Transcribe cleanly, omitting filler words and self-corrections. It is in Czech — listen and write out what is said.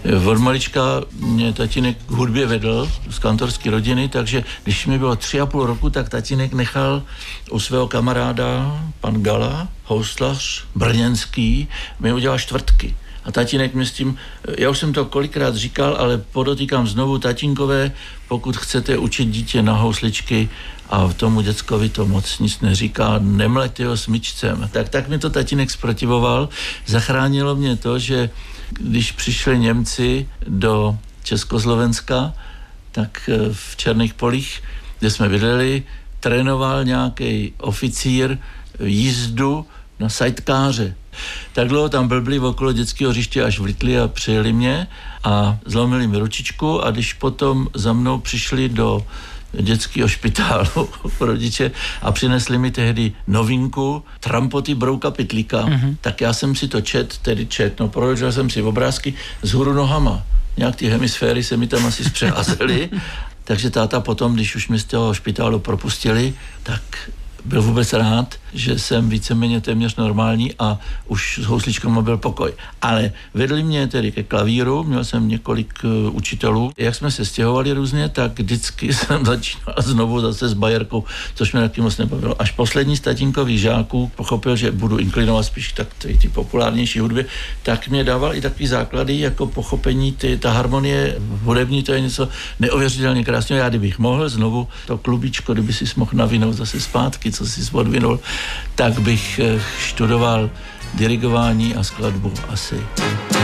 Od malička mě tatínek k hudbě vedl z kantorské rodiny, takže když mi bylo 3,5 roku, tak tatínek nechal u svého kamaráda, pan Gala, houslař, brněnský, mi udělal čtvrtky. A tatínek mi s tím, já už jsem to kolikrát říkal, ale podotýkám znovu, tatínkové, pokud chcete učit dítě na housličky a tomu děckovi to moc nic neříká, nemlete ho smyčcem. Tak mi to tatínek zprotivoval. Zachránilo mě to, že když přišli Němci do Československa, tak v Černých Polích, kde jsme bydleli, trénoval nějaký oficír jízdu na sidekáře. Tak dlouho tam blbli okolo dětského hřiště, až vlitli a přijeli mě a zlomili mi ručičku a když potom za mnou přišli do dětského špitálu rodiče a přinesli mi tehdy novinku Trampoty Brouka Pytlíka, tak já jsem si to proložil jsem si obrázky z hůru nohama. Nějak ty hemisféry se mi tam asi zpřeházely. Takže táta potom, když už mě z toho špitálu propustili, tak byl vůbec rád, že jsem víceméně téměř normální a už s housličkama byl pokoj. Ale vedli mě tedy ke klavíru, měl jsem několik učitelů. Jak jsme se stěhovali různě, tak vždycky jsem začínal znovu zase s bajerkou, což mě taky moc nebavilo. Až poslední z tatínkových žáků pochopil, že budu inklinovat spíš tak ty populárnější hudby, tak mě dával i takový základy jako pochopení, ta harmonie hudební, to je něco neuvěřitelně krásného. Já kdybych mohl znovu to klubíčko, kdyby si mohl navinout zase zpátky, co si odvinul, tak bych študoval dirigování a skladbu asi.